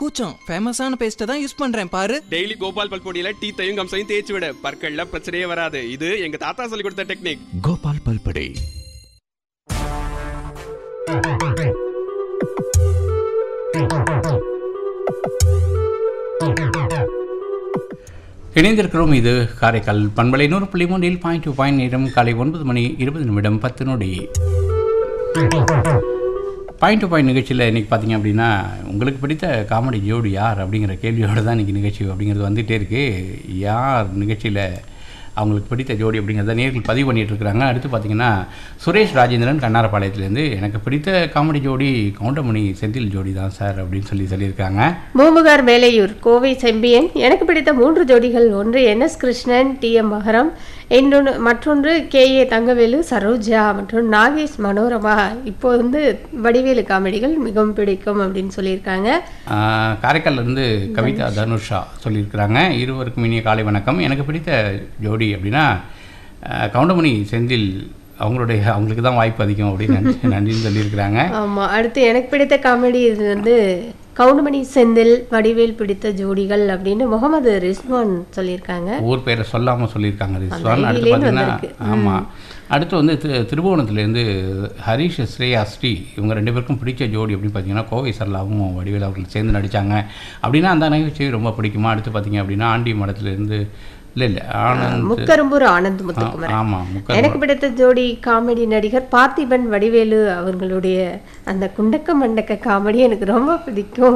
கூச்சம். ஃபேமஸான பேஸ்ட்டை தான் யூஸ் பண்றேன் பாரு. டெய்லி கோபால் பல்பொடியில டீத்தையும் கம்சையும் தேய்ச்சி விட பற்கள்ல பிரச்சனையே வராது. இது எங்க தாத்தா சொல்லி கொடுத்த டெக்னிக். கோபால் பல்பொடி. இணைந்திருக்கிறோம். இது காரைக்கால் பண்பலை 100.3 நேரம் காலை 9 மணி 20 நிமிடம் 10 நொடி. பாயிண்ட் டு பாயிண்ட் நிகழ்ச்சியில் இன்றைக்கி பார்த்தீங்க அப்படின்னா, உங்களுக்கு பிடித்த காமெடி ஜோடி யார் அப்படிங்கிற கேள்வியோடு தான் இன்றைக்கி நிகழ்ச்சி அப்படிங்கிறது வந்துகிட்டே இருக்குது. யார் நிகழ்ச்சியில் அவங்களுக்கு பிடித்த ஜோடி அப்படிங்கிறத நேர்கள் பதிவு பண்ணிகிட்டு இருக்கிறாங்க. அடுத்து பார்த்திங்கன்னா சுரேஷ் ராஜேந்திரன் கண்ணாரப்பாளையத்துலேருந்து எனக்கு பிடித்த காமெடி ஜோடி கவுண்டமணி செந்தில் ஜோடி தான் சார் அப்படின்னு சொல்லியிருக்காங்க. பூம்புகார் மேலையூர் கோவை செம்பியன் எனக்கு பிடித்த 3 ஜோடிகள். ஒன்று NS கிருஷ்ணன் TM மகரம், மற்றொன்று KA தங்கவேலு சரோஜா மற்றும் நாகேஷ் மனோரமா. இப்போ வடிவேலு காமெடிகள் மிகவும் பிடிக்கும் அப்படின்னு சொல்லியிருக்காங்க. காரைக்கால்லேருந்து கவிதா தனுஷா சொல்லியிருக்கிறாங்க. இருவருக்கும் இனிய காலை வணக்கம். எனக்கு பிடித்த ஜோடி அப்படின்னா கவுண்டமணி செந்தில், அவங்களுக்கு தான் வாய்ப்பு அதிகம் அப்படின்னு நன்றின்னு சொல்லியிருக்கிறாங்க. ஆமாம். அடுத்து எனக்கு பிடித்த காமெடி இது கவுண்டமணி செந்தில் வடிவேல் பிடித்த ஜோடிகள் அப்படின்னு முகமது ரிஸ்வான் சொல்லியிருக்காங்க. ஊர் பேரை சொல்லாமல் சொல்லியிருக்காங்க ரிஸ்வான். அடுத்து பார்த்தீங்கன்னா ஆமாம், அடுத்து திருபுவனத்துலேருந்து ஹரிஷ் ஸ்ரேயா ஸ்ரீ, இவங்க 2 பேருக்கும் பிடிச்ச ஜோடி அப்படின்னு பார்த்தீங்கன்னா கோவை சரளாவும் வடிவேல் அவர்கள் சேர்ந்து நடித்தாங்க அப்படின்னா அந்த நிகழ்ச்சி ரொம்ப பிடிக்குமா. அடுத்து பார்த்தீங்க அப்படின்னா ஆண்டி மடத்துலேருந்து முக்கரும்பூர் ஆனந்த் முத்துக்குமரன். ஆமாம், எனக்கு பிடித்த ஜோடி காமெடி நடிகர் பார்த்திபன் வடிவேலு அவர்களுடைய அந்த குண்டக்க மண்டக்க காமெடி எனக்கு ரொம்ப பிடிக்கும்.